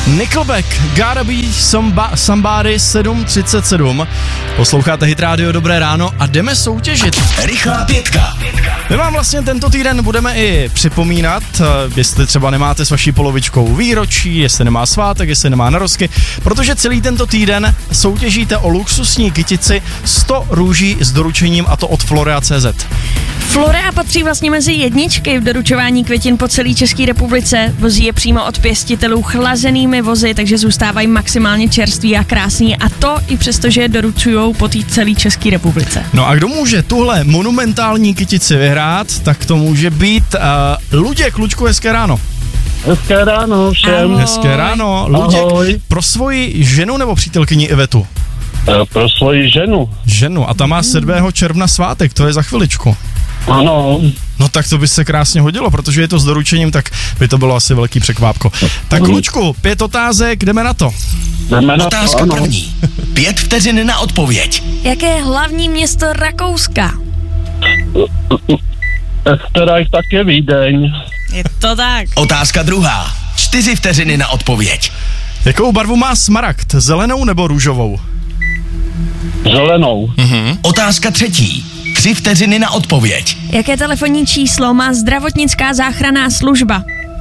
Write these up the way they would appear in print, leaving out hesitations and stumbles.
Nickelback, Gotta Be Somebody 7:37. Posloucháte Hit Radio, dobré ráno a jdeme soutěžit. Rychlá pětka. My vám vlastně tento týden budeme i připomínat, jestli třeba nemáte s vaší polovičkou výročí, jestli nemá svátek, jestli nemá narozky, protože celý tento týden soutěžíte o luxusní kytici 100 růží s doručením, a to od Florea.cz. Florea patří vlastně mezi jedničky v doručování květin po celé České republice. Vozí je přímo od pěstitelů chlazenými vozy, takže zůstávají maximálně čerství a krásný, a to i přesto, že je doručujou po té celé České republice. No a kdo může tuhle monumentální kytici vyhrát, tak to může být Luděk. Luďku, hezké ráno. Hezké ráno všem. Ahoj. Hezké ráno. Luděk, Ahoj. pro svoji ženu nebo přítelkyni Ivetu? Pro svoji ženu. Ženu, a ta má 7. června svátek, to je za chviličku. Ano. No tak to by se krásně hodilo, protože je to s doručením, tak by to bylo asi velký překvápko. Tak Luďku, 5 otázek, jdeme na to. Otázka první. 5 vteřin na odpověď. Jaké je hlavní město Rakouska? Österreich tak je Vídeň. Je to tak. Otázka druhá. 4 vteřiny na odpověď. Jakou barvu má smaragd, zelenou nebo růžovou? Zelenou. Otázka třetí. 3 vteřiny na odpověď. Jaké telefonní číslo má zdravotnická záchranná služba?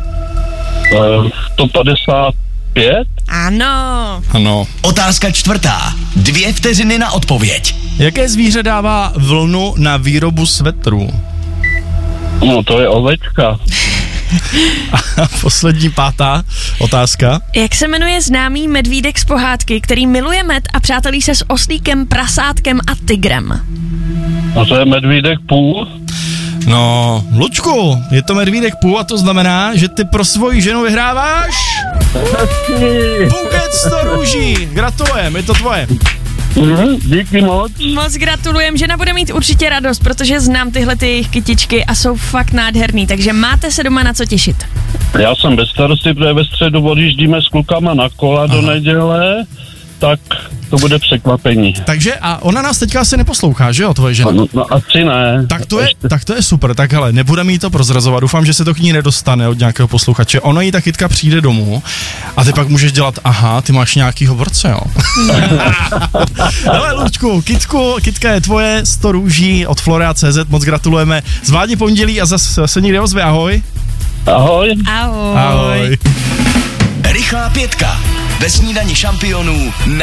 155. Ano. Ano. Otázka čtvrtá. 2 vteřiny na odpověď. Jaké zvíře dává vlnu na výrobu svetrů? No to je ovečka. A poslední 5. otázka. Jak se jmenuje známý medvídek z pohádky, který miluje med a přátelí se s oslíkem, prasátkem a tigrem? No to je medvídek půl. No, Lučku, je to medvídek půl, a to znamená, že ty pro svoji ženu vyhráváš buket 100 růží. Gratulujem, je to tvoje. Díky moc. Moc gratulujem, žena bude mít určitě radost, protože znám tyhle ty jejich kytičky a jsou fakt nádherný, takže máte se doma na co těšit. Já jsem bez starosti, protože ve středu odjíždíme s klukama na kola do neděle, tak to bude překvapení. Takže a ona nás teďka asi neposlouchá, že jo, tvoje žena? No asi ne. Tak to je super, tak hele, nebudeme jí to prozrazovat, doufám, že se to k ní nedostane od nějakého posluchače. Ono jí ta kytka přijde domů a ty pak můžeš dělat, aha, ty máš nějakýho borce, jo. Hele, Lučku, kytka je tvoje, 100 růží od Florea.cz, moc gratulujeme. Zvládni pondělí a zase někde ozve, ahoj. Ahoj. Ahoj. Ahoj. Rychlá pětka. Ve snídani šampionů na